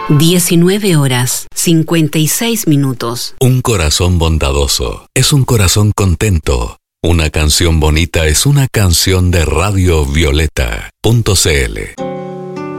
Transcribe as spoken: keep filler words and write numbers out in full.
diecinueve horas, cincuenta y seis minutos. Un corazón bondadoso es un corazón contento. Una canción bonita es una canción de Radio Violeta punto c l.